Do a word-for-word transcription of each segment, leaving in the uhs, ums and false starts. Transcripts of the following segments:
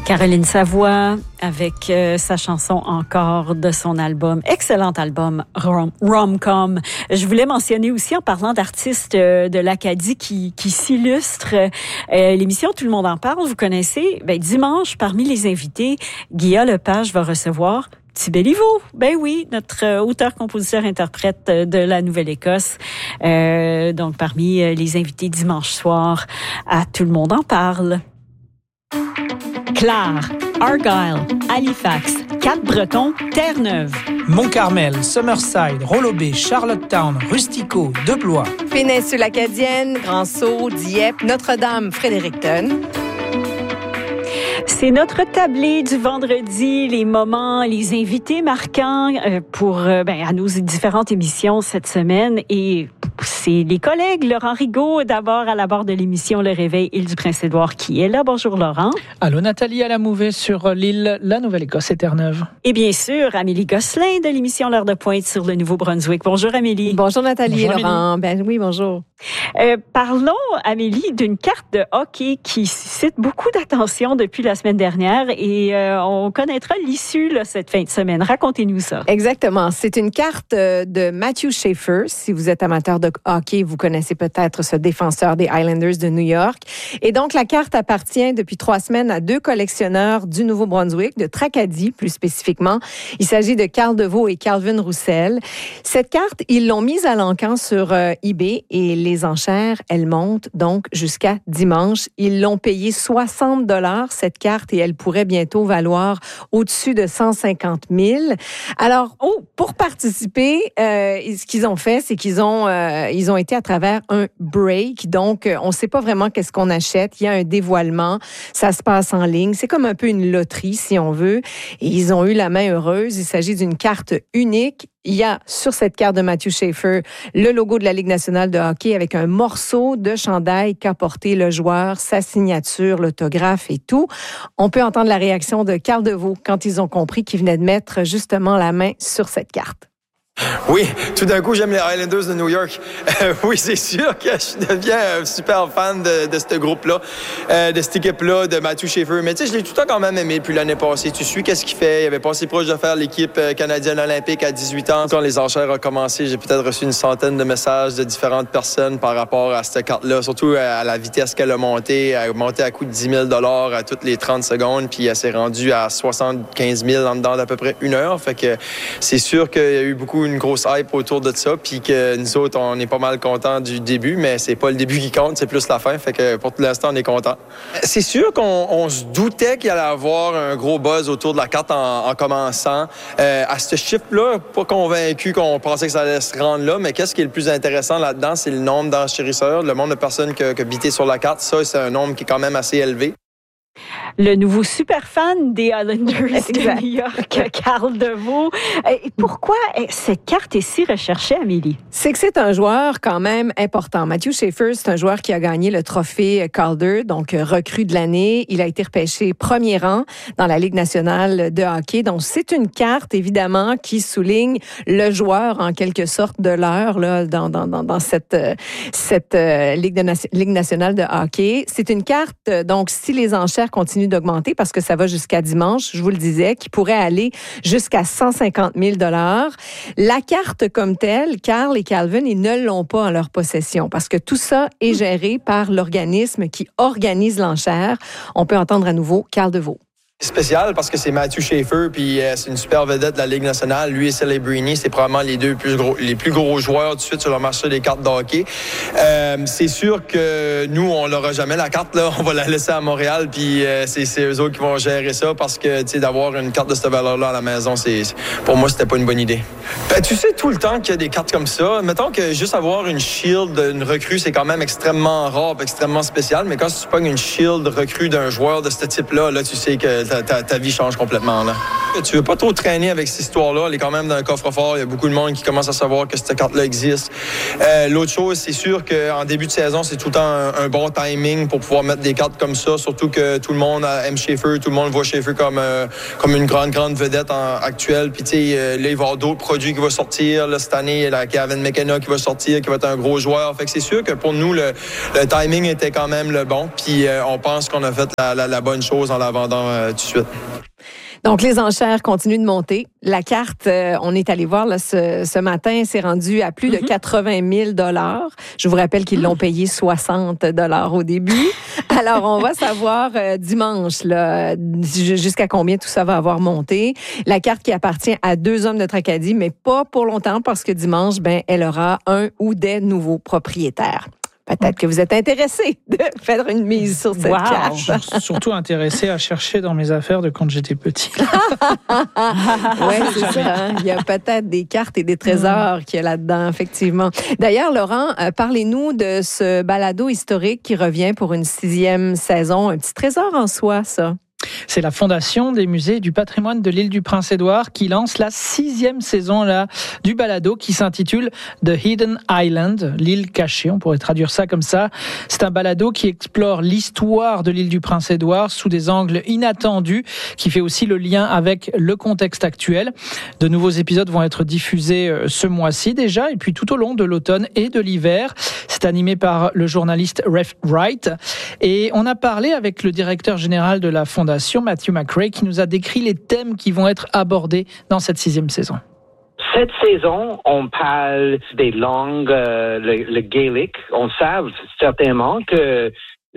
Caroline Savoie avec euh, sa chanson Encore de son album, excellent album Rom- Rom-Com. Je voulais mentionner aussi en parlant d'artistes euh, de l'Acadie qui, qui s'illustrent. Euh, l'émission Tout le monde en parle, vous connaissez. Ben, dimanche, parmi les invités, Guilla Lepage va recevoir Petit Béliveau. Ben oui, notre euh, auteur, compositeur, interprète euh, de la Nouvelle-Écosse. Euh, donc, parmi euh, les invités dimanche soir à Tout le monde en parle. Clare, Argyle, Halifax, Cap-Breton, Terre-Neuve. Mont-Carmel, Summerside, Rollo-Bay, Charlottetown, Rustico, Deblois. Péninsule Acadienne, Grand-Sault, Dieppe, Notre-Dame, Fredericton. C'est notre tablé du vendredi, les moments, les invités marquants euh, pour euh, ben, à nos différentes émissions cette semaine. Et c'est les collègues, Laurent Rigaud, d'abord à la barre de l'émission Le Réveil, Île du Prince-Édouard, qui est là. Bonjour Laurent. Allô Nathalie, à la Mouvée sur l'île La Nouvelle-Écosse et Terre-Neuve. Et bien sûr, Amélie Gosselin de l'émission L'Heure de Pointe sur le Nouveau-Brunswick. Bonjour Amélie. Bonjour Nathalie Bonjour, et Laurent. Amélie. Ben oui, bonjour. Euh, parlons, Amélie, d'une carte de hockey qui suscite beaucoup d'attention depuis la semaine dernière et euh, on connaîtra l'issue là, cette fin de semaine. Racontez-nous ça. Exactement. C'est une carte de Matthew Schaefer. Si vous êtes amateur de hockey, vous connaissez peut-être ce défenseur des Islanders de New York. Et donc, la carte appartient depuis trois semaines à deux collectionneurs du Nouveau-Brunswick, de Tracadie plus spécifiquement. Il s'agit de Carl Deveau et Calvin Roussel. Cette carte, ils l'ont mise à l'encan sur euh, eBay et les enchères, elles montent donc jusqu'à dimanche. Ils l'ont payé soixante dollars cette carte et elle pourrait bientôt valoir au-dessus de cent cinquante mille. Alors, oh, pour participer, euh, ce qu'ils ont fait, c'est qu'ils ont, euh, ils ont été à travers un break. Donc, on ne sait pas vraiment qu'est-ce qu'on achète. Il y a un dévoilement. Ça se passe en ligne. C'est comme un peu une loterie, si on veut. Et ils ont eu la main heureuse. Il s'agit d'une carte unique. Il y a sur cette carte de Matthew Schaefer le logo de la Ligue nationale de hockey avec un morceau de chandail qu'a porté le joueur, sa signature, l'autographe et tout. On peut entendre la réaction de Carl Deveau quand ils ont compris qu'ils venaient de mettre justement la main sur cette carte. Oui, tout d'un coup, j'aime les Highlanders de New York. Euh, oui, c'est sûr que je deviens un super fan de, de ce groupe-là, euh, de cette équipe-là, de Matthew Schaefer. Mais tu sais, je l'ai tout le temps quand même aimé depuis l'année passée. Tu suis qu'est-ce qu'il fait. Il avait passé proche de faire l'équipe canadienne olympique à dix-huit ans. Quand les enchères ont commencé, j'ai peut-être reçu une centaine de messages de différentes personnes par rapport à cette carte-là, surtout à la vitesse qu'elle a montée. Elle a monté à coût de dix mille dollars à toutes les trente secondes, puis elle s'est rendue à soixante-quinze mille en dedans d'à peu près une heure. Fait que c'est sûr qu'il y a eu beaucoup une grosse hype autour de ça, puis que nous autres, on est pas mal contents du début, mais c'est pas le début qui compte, c'est plus la fin, fait que pour tout l'instant, on est contents. C'est sûr qu'on on se doutait qu'il allait avoir un gros buzz autour de la carte en, en commençant. Euh, à ce chiffre-là, pas convaincu qu'on pensait que ça allait se rendre là, mais qu'est-ce qui est le plus intéressant là-dedans, c'est le nombre d'enchérisseurs, le nombre de personnes qui ont bité sur la carte. Ça, c'est un nombre qui est quand même assez élevé. Le nouveau super fan des Islanders de New York, Carl Deveau. Et pourquoi cette carte est si recherchée, Amélie? C'est que c'est un joueur quand même important. Matthew Schaefer, c'est un joueur qui a gagné le trophée Calder, donc recrue de l'année. Il a été repêché premier rang dans la Ligue nationale de hockey. Donc, c'est une carte, évidemment, qui souligne le joueur, en quelque sorte, de l'heure là, dans, dans, dans, dans cette, cette euh, Ligue, de, Ligue nationale de hockey. C'est une carte, donc, si les enchères continuent d'augmenter, parce que ça va jusqu'à dimanche, je vous le disais, qui pourrait aller jusqu'à cent cinquante mille dollars. La carte comme telle, Carl et Calvin, ils ne l'ont pas en leur possession, parce que tout ça est géré par l'organisme qui organise l'enchère. On peut entendre à nouveau Carl Deveau. C'est spécial parce que c'est Matthew Schaefer, puis euh, c'est une super vedette de la Ligue nationale. Lui et Celebrini, c'est probablement les deux plus gros, les plus gros joueurs tout de suite sur le marché des cartes de hockey. Euh, c'est sûr que nous, on l'aura jamais la carte, là. On va la laisser à Montréal, puis euh, c'est, c'est eux autres qui vont gérer ça parce que, tu sais, d'avoir une carte de cette valeur-là à la maison, c'est, pour moi, c'était pas une bonne idée. Ben, tu sais tout le temps qu'il y a des cartes comme ça. Mettons que juste avoir une shield, une recrue, c'est quand même extrêmement rare, extrêmement spécial, mais quand tu pognes une shield recrue d'un joueur de ce type-là, là, tu sais que Ta, ta, ta vie change complètement. Là. Tu veux pas trop traîner avec cette histoire-là. Elle est quand même dans un coffre-fort. Il y a beaucoup de monde qui commence à savoir que cette carte-là existe. Euh, l'autre chose, c'est sûr qu'en début de saison, c'est tout le temps un, un bon timing pour pouvoir mettre des cartes comme ça. Surtout que tout le monde aime Schaefer. Tout le monde voit Schaefer comme, euh, comme une grande, grande vedette en, actuelle. Puis, tu sais, euh, là, il va y avoir d'autres produits qui vont sortir. Là, cette année, il y a Kevin McKenna qui va sortir, qui va être un gros joueur. Fait que c'est sûr que pour nous, le, le timing était quand même le bon. Puis, euh, on pense qu'on a fait la, la, la bonne chose en la vendant euh, tout de suite. Donc, les enchères continuent de monter. La carte, euh, on est allé voir là, ce, ce matin, c'est rendu à plus mm-hmm. de quatre-vingt mille dollars. Je vous rappelle qu'ils l'ont payé soixante dollars au début. Alors, on va savoir euh, dimanche là, jusqu'à combien tout ça va avoir monté. La carte qui appartient à deux hommes de Tracadie, mais pas pour longtemps parce que dimanche, ben, elle aura un ou des nouveaux propriétaires. Peut-être que vous êtes intéressé de faire une mise sur cette wow. carte. Je suis surtout intéressé à chercher dans mes affaires de quand j'étais petit. Oui, c'est ça. Hein? Il y a peut-être des cartes et des trésors qu'il y a là-dedans, effectivement. D'ailleurs, Laurent, euh, parlez-nous de ce balado historique qui revient pour une sixième saison. Un petit trésor en soi, ça. C'est la Fondation des musées du patrimoine de l'île du Prince-Édouard qui lance la sixième saison là, du balado qui s'intitule The Hidden Island, l'île cachée, on pourrait traduire ça comme ça. C'est un balado qui explore l'histoire de l'île du Prince-Édouard sous des angles inattendus, qui fait aussi le lien avec le contexte actuel. De nouveaux épisodes vont être diffusés ce mois-ci déjà, et puis tout au long de l'automne et de l'hiver. C'est animé par le journaliste Ref Wright. Et on a parlé avec le directeur général de la Fondation, Matthew McRae, qui nous a décrit les thèmes qui vont être abordés dans cette sixième saison. Cette saison, on parle des langues, euh, le, le gaélique. On sait certainement que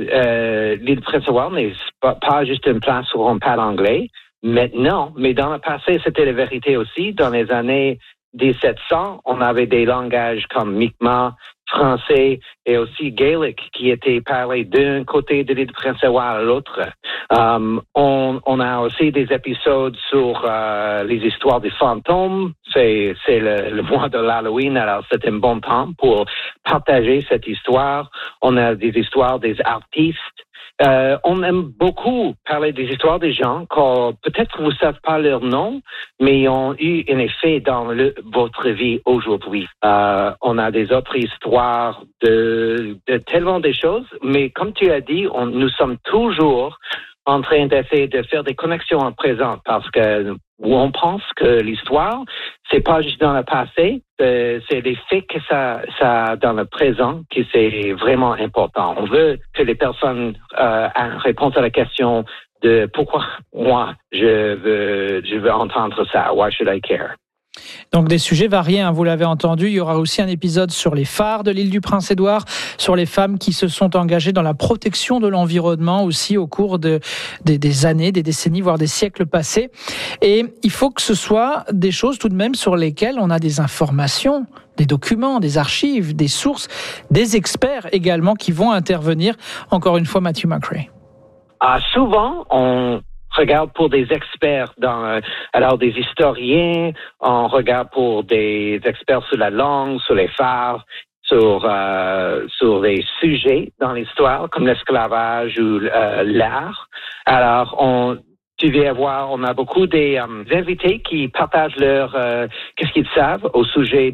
euh, l'île Prince-Édouard n'est pas, pas juste une place où on parle anglais maintenant, mais dans le passé, c'était la vérité aussi. Dans les années dix-sept cents, on avait des langages comme Mi'kmaq, français et aussi gaélique qui étaient parlés d'un côté de l'île de Prince-Édouard à l'autre. Um, on, on a aussi des épisodes sur euh, les histoires des fantômes. C'est, c'est le, le mois de l'Halloween, alors c'est un bon temps pour partager cette histoire. On a des histoires des artistes. Euh, on aime beaucoup parler des histoires des gens que peut-être que vous ne savez pas leur nom, mais ils ont eu un effet dans le, votre vie aujourd'hui. Euh, on a des autres histoires de, de tellement des choses, mais comme tu as dit, on, nous sommes toujours en train d'essayer de faire des connexions en présent parce que on pense que l'histoire, c'est pas juste dans le passé, c'est, c'est les faits que ça, ça dans le présent qui c'est vraiment important. On veut que les personnes euh, répondent à la question de pourquoi moi je veux, je veux entendre ça. Why should I care? Donc des sujets variés, hein, vous l'avez entendu. Il y aura aussi un épisode sur les phares de l'île du Prince-Édouard, sur les femmes qui se sont engagées dans la protection de l'environnement aussi au cours de, des, des années, des décennies, voire des siècles passés. Et il faut que ce soit des choses tout de même sur lesquelles on a des informations, des documents, des archives, des sources, des experts également qui vont intervenir. Encore une fois, Matthew McRae. Ah, souvent, on regarde pour des experts dans, alors des historiens, on regarde pour des experts sur la langue, sur les phares, sur euh, sur les sujets dans l'histoire comme l'esclavage ou euh, l'art. Alors on tu vas voir, on a beaucoup des um, invités qui partagent leur euh, qu'est-ce qu'ils savent au sujet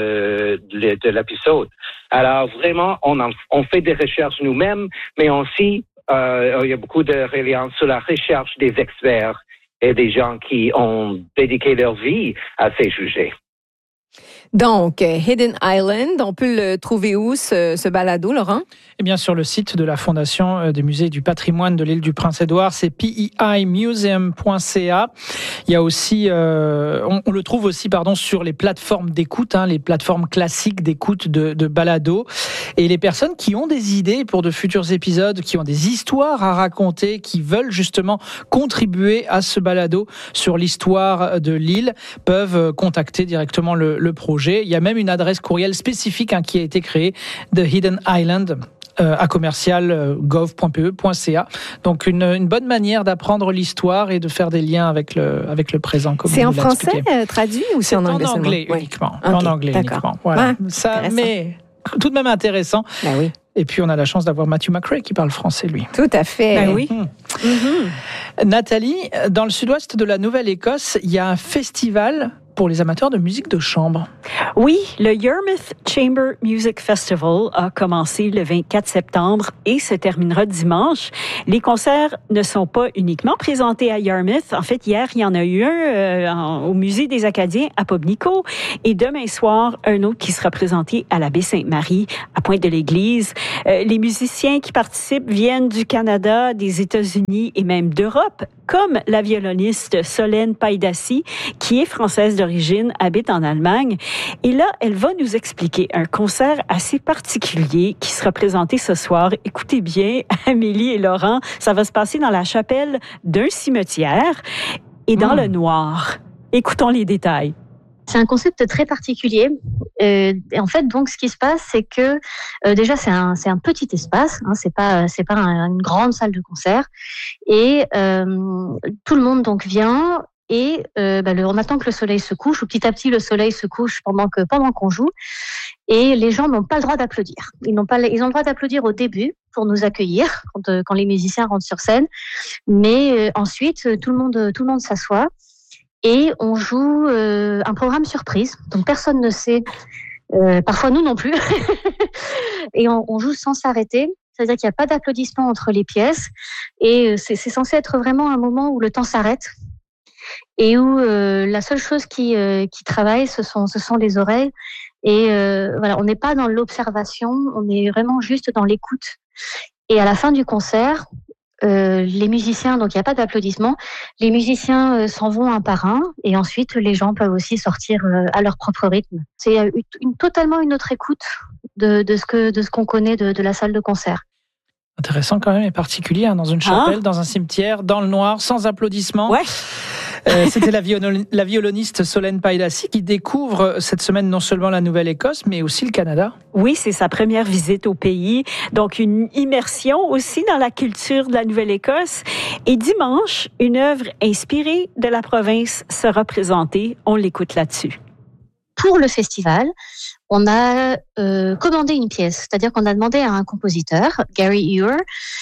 de de, de l'épisode. Alors vraiment, on en, on fait des recherches nous-mêmes, mais aussi Euh, il y a beaucoup de reliance sur la recherche des experts et des gens qui ont dédié leur vie à ces sujets. Donc, Hidden Island, on peut le trouver où, ce, ce balado, Laurent? Eh bien, sur le site de la Fondation des musées du patrimoine de l'île du Prince-Édouard, c'est p e i museum point c a. Il y a aussi, euh, on, on le trouve aussi, pardon, sur les plateformes d'écoute, hein, les plateformes classiques d'écoute de, de balado. Et les personnes qui ont des idées pour de futurs épisodes, qui ont des histoires à raconter, qui veulent justement contribuer à ce balado sur l'histoire de l'île, peuvent contacter directement le, le projet. Il y a même une adresse courriel spécifique hein, qui a été créée, The Hidden Island, euh, à commercial euh, gov point p e point c a. Donc une, une bonne manière d'apprendre l'histoire et de faire des liens avec le, avec le présent. Comme c'est en l'a français expliqué. traduit ou c'est, c'est en anglais? En anglais oui. uniquement. Okay, en anglais d'accord. uniquement. Voilà. Ouais, Ça, mais tout de même intéressant. Ben oui. Et puis on a la chance d'avoir Matthew McRae qui parle français, lui. Tout à fait. Ben oui. Mmh. Mm-hmm. Nathalie, dans le sud-ouest de la Nouvelle-Écosse, il y a un festival pour les amateurs de musique de chambre. Oui, le Yarmouth Chamber Music Festival a commencé le vingt-quatre septembre et se terminera dimanche. Les concerts ne sont pas uniquement présentés à Yarmouth. En fait, hier, il y en a eu un euh, en, au Musée des Acadiens à Pobnico et demain soir, un autre qui sera présenté à la baie Sainte-Marie, à Pointe-de-l'Église. Euh, les musiciens qui participent viennent du Canada, des États-Unis et même d'Europe, comme la violoniste Solène Paidassi, qui est française d'origine, habite en Allemagne. Et là, elle va nous expliquer un concert assez particulier qui sera présenté ce soir. Écoutez bien, Amélie et Laurent, ça va se passer dans la chapelle d'un cimetière et dans mmh. le noir. Écoutons les détails. C'est un concept très particulier. Euh, et en fait, donc, ce qui se passe, c'est que euh, déjà, c'est un, c'est un petit espace. Hein, c'est pas, c'est pas un, une grande salle de concert. Et euh, tout le monde donc vient. Et euh, bah, le, on attend que le soleil se couche, ou petit à petit le soleil se couche pendant que pendant qu'on joue. Et les gens n'ont pas le droit d'applaudir. Ils n'ont pas, ils ont le droit d'applaudir au début pour nous accueillir quand, euh, quand les musiciens rentrent sur scène. Mais euh, ensuite, tout le monde, tout le monde s'assoit. Et on joue euh, un programme surprise, donc personne ne sait, euh, parfois nous non plus, et on, on joue sans s'arrêter, c'est-à-dire qu'il n'y a pas d'applaudissements entre les pièces, et c'est, c'est censé être vraiment un moment où le temps s'arrête, et où euh, la seule chose qui, euh, qui travaille, ce sont, ce sont les oreilles, et euh, voilà, on n'est pas dans l'observation, on est vraiment juste dans l'écoute. Et à la fin du concert, Euh, les musiciens, donc il n'y a pas d'applaudissements, les musiciens euh, s'en vont un par un et ensuite les gens peuvent aussi sortir euh, à leur propre rythme. C'est une, une, totalement une autre écoute de, de, ce, que, de ce qu'on connaît de, de la salle de concert. Intéressant quand même et particulier, hein, dans une chapelle, ah. dans un cimetière, dans le noir, sans applaudissements. Ouais. Euh, c'était la, violon- la violoniste Solène Paidassi qui découvre cette semaine non seulement la Nouvelle-Écosse, mais aussi le Canada. Oui, c'est sa première visite au pays. Donc, une immersion aussi dans la culture de la Nouvelle-Écosse. Et dimanche, une œuvre inspirée de la province sera présentée. On l'écoute là-dessus. Pour le festival, on a euh, commandé une pièce, c'est-à-dire qu'on a demandé à un compositeur, Gary Ewer,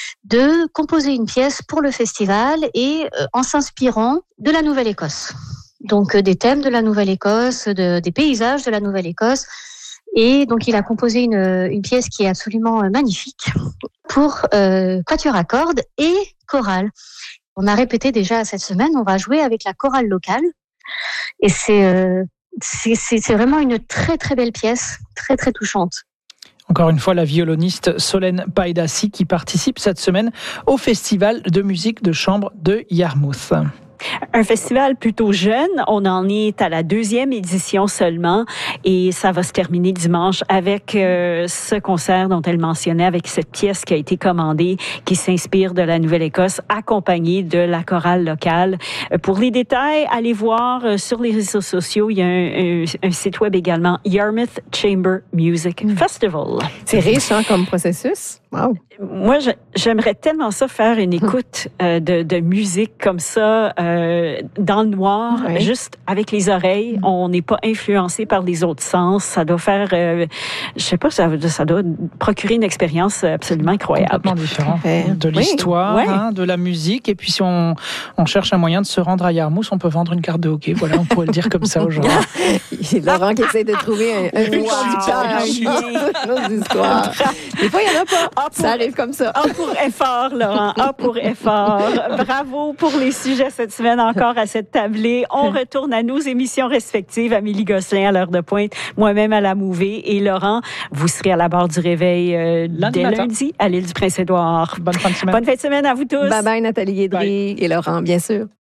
de composer une pièce pour le festival et euh, en s'inspirant de la Nouvelle-Écosse. Donc euh, des thèmes de la Nouvelle-Écosse, de, des paysages de la Nouvelle-Écosse. Et donc il a composé une, une pièce qui est absolument magnifique pour euh, quatuor à cordes et chorale. On a répété déjà cette semaine, on va jouer avec la chorale locale. Et c'est... Euh, C'est, c'est, c'est vraiment une très très belle pièce, très très touchante. Encore une fois, la violoniste Solène Paidassi qui participe cette semaine au Festival de musique de chambre de Yarmouth. Un festival plutôt jeune, on en est à la deuxième édition seulement et ça va se terminer dimanche avec euh, ce concert dont elle mentionnait, avec cette pièce qui a été commandée, qui s'inspire de la Nouvelle-Écosse, accompagnée de la chorale locale. Pour les détails, allez voir euh, sur les réseaux sociaux, il y a un, un, un site web également, Yarmouth Chamber Music mmh. Festival. C'est riche hein, comme processus. Wow. Moi, je, j'aimerais tellement ça faire une écoute euh, de, de musique comme ça, euh, dans le noir, oui. juste avec les oreilles. On n'est pas influencé par les autres sens. Ça doit faire, euh, je sais pas, ça, ça doit procurer une expérience absolument incroyable. Complètement différent de l'histoire, oui. hein, de la musique. Et puis si on, on cherche un moyen de se rendre à Yarmouth, on peut vendre une carte de hockey. Voilà, on pourrait le dire comme ça aujourd'hui. Laurent qui essaie de trouver un, un wow. conducteur à une histoire. Des fois, il n'y en a pas. Ah, pour, ça arrive comme ça. A pour effort, Laurent. A pour effort. Bravo pour les sujets cette semaine encore à cette tablée. On retourne à nos émissions respectives. Amélie Gosselin à l'heure de pointe, moi-même à la Mouvée. Et Laurent, vous serez à la barre du réveil euh, lundi dès matin. lundi à l'île du Prince-Édouard. Bonne fin de semaine. Bonne fin de semaine à vous tous. Bye bye Nathalie Guédry et Laurent, bien sûr.